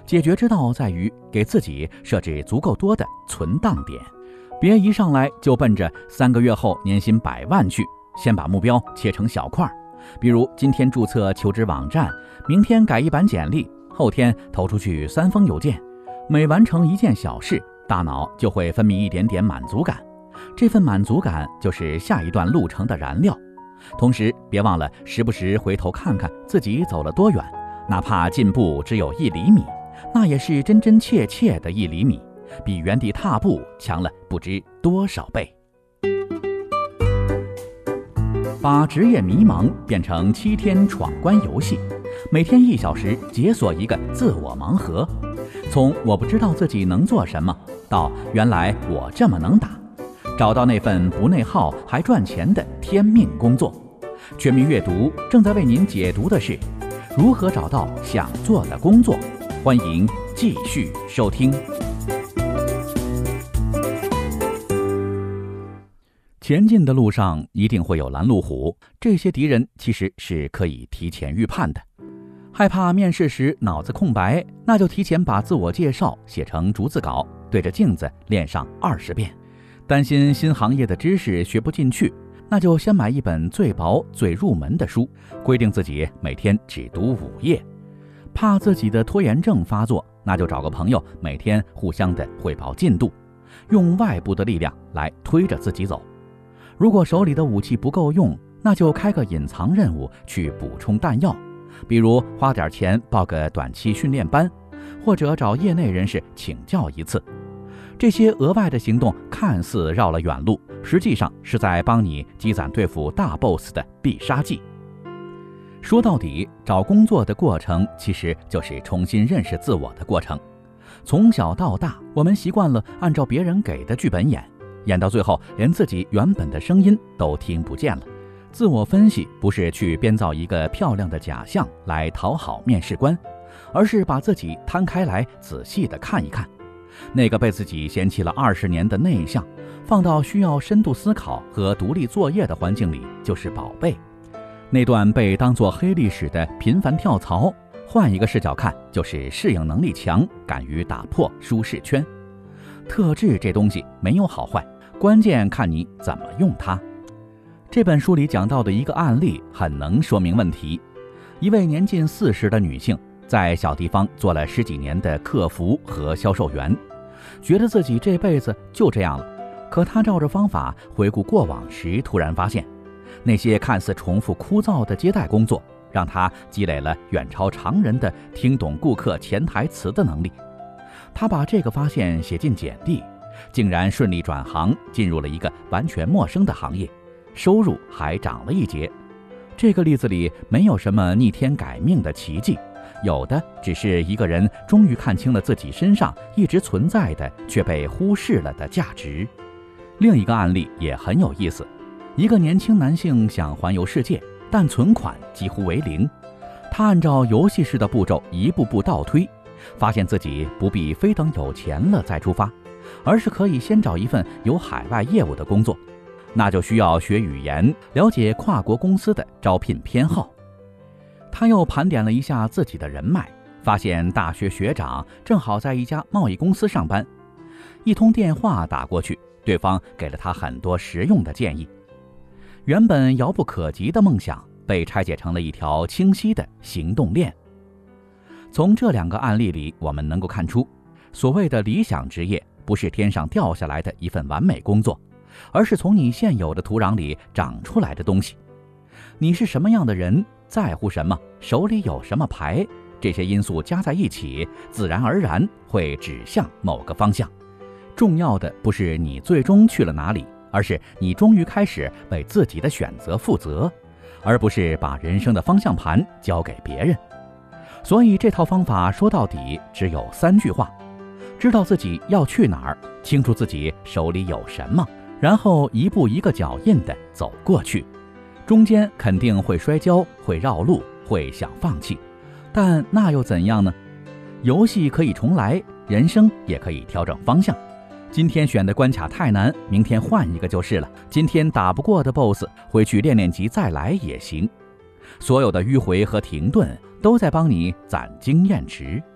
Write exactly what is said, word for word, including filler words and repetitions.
解决之道在于给自己设置足够多的存档点，别一上来就奔着三个月后年薪百万去，先把目标切成小块，比如今天注册求职网站，明天改一版简历，后天投出去三封邮件。每完成一件小事，大脑就会分泌一点点满足感，这份满足感就是下一段路程的燃料。同时别忘了时不时回头看看自己走了多远，哪怕进步只有一厘米，那也是真真切切的一厘米，比原地踏步强了不知多少倍。把职业迷茫变成七天闯关游戏，每天一小时解锁一个自我盲盒，从我不知道自己能做什么到原来我这么能打，找到那份不内耗还赚钱的天命工作。全民阅读正在为您解读的是如何找到想做的工作，欢迎继续收听。前进的路上一定会有拦路虎，这些敌人其实是可以提前预判的。害怕面试时脑子空白，那就提前把自我介绍写成逐字稿，对着镜子练上二十遍。担心新行业的知识学不进去，那就先买一本最薄最入门的书，规定自己每天只读五页。怕自己的拖延症发作，那就找个朋友每天互相的汇报进度，用外部的力量来推着自己走。如果手里的武器不够用，那就开个隐藏任务去补充弹药，比如花点钱报个短期训练班，或者找业内人士请教一次。这些额外的行动看似绕了远路，实际上是在帮你积攒对付大 boss 的必杀技。说到底，找工作的过程其实就是重新认识自我的过程。从小到大，我们习惯了按照别人给的剧本演，演到最后连自己原本的声音都听不见了。自我分析不是去编造一个漂亮的假象来讨好面试官，而是把自己摊开来仔细地看一看。那个被自己嫌弃了二十年的内向，放到需要深度思考和独立作业的环境里就是宝贝。那段被当作黑历史的频繁跳槽，换一个视角看就是适应能力强，敢于打破舒适圈。特质这东西没有好坏，关键看你怎么用它。这本书里讲到的一个案例很能说明问题。一位年近四十的女性，在小地方做了十几年的客服和销售员，觉得自己这辈子就这样了。可她照着方法回顾过往时，突然发现，那些看似重复枯燥的接待工作，让她积累了远超常人的听懂顾客潜台词的能力。她把这个发现写进简历，竟然顺利转行，进入了一个完全陌生的行业，收入还涨了一截。这个例子里没有什么逆天改命的奇迹，有的只是一个人终于看清了自己身上一直存在的却被忽视了的价值。另一个案例也很有意思，一个年轻男性想环游世界，但存款几乎为零。他按照游戏式的步骤一步步倒推，发现自己不必非等有钱了再出发，而是可以先找一份有海外业务的工作，那就需要学语言，了解跨国公司的招聘偏好。他又盘点了一下自己的人脉，发现大学学长正好在一家贸易公司上班。一通电话打过去，对方给了他很多实用的建议。原本遥不可及的梦想被拆解成了一条清晰的行动链。从这两个案例里，我们能够看出，所谓的理想职业不是天上掉下来的一份完美工作，而是从你现有的土壤里长出来的东西。你是什么样的人，在乎什么，手里有什么牌，这些因素加在一起，自然而然会指向某个方向。重要的不是你最终去了哪里，而是你终于开始为自己的选择负责，而不是把人生的方向盘交给别人。所以这套方法说到底只有三句话：知道自己要去哪儿，清楚自己手里有什么，然后一步一个脚印地走过去。中间肯定会摔跤，会绕路，会想放弃，但那又怎样呢？游戏可以重来，人生也可以调整方向。今天选的关卡太难，明天换一个就是了。今天打不过的 boss， 回去练练级再来也行。所有的迂回和停顿都在帮你攒经验值。